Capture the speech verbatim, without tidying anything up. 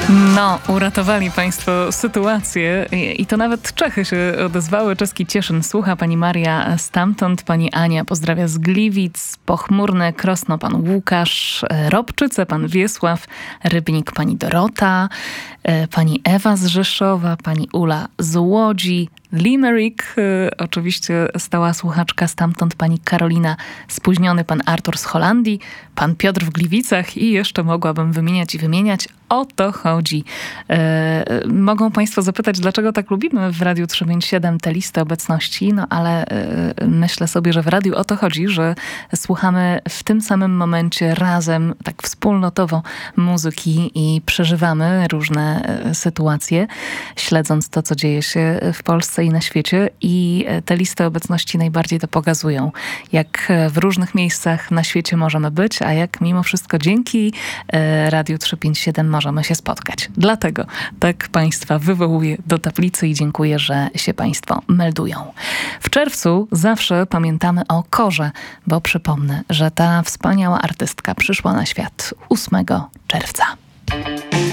No, uratowali Państwo sytuację i to nawet Czechy się odezwały. Czeski Cieszyn słucha, pani Maria stamtąd, pani Ania pozdrawia z Gliwic, Pochmurne Krosno pan Łukasz, Robczyce pan Wiesław, Rybnik pani Dorota, pani Ewa z Rzeszowa, pani Ula z Łodzi, Limerick, y, oczywiście stała słuchaczka stamtąd, pani Karolina Spóźniony, pan Artur z Holandii, pan Piotr w Gliwicach i jeszcze mogłabym wymieniać i wymieniać. O to chodzi. Y, mogą Państwo zapytać, dlaczego tak lubimy w Radiu trzysta pięćdziesiąt siedem te listy obecności, no ale y, myślę sobie, że w radiu o to chodzi, że słuchamy w tym samym momencie razem, tak wspólnotowo muzyki i przeżywamy różne y, sytuacje, śledząc to, co dzieje się w Polsce i na świecie, i te listy obecności najbardziej to pokazują. Jak w różnych miejscach na świecie możemy być, a jak mimo wszystko dzięki Radiu trzysta pięćdziesiąt siedem możemy się spotkać. Dlatego tak Państwa wywołuję do tablicy i dziękuję, że się Państwo meldują. W czerwcu zawsze pamiętamy o Korze, bo przypomnę, że ta wspaniała artystka przyszła na świat ósmego czerwca.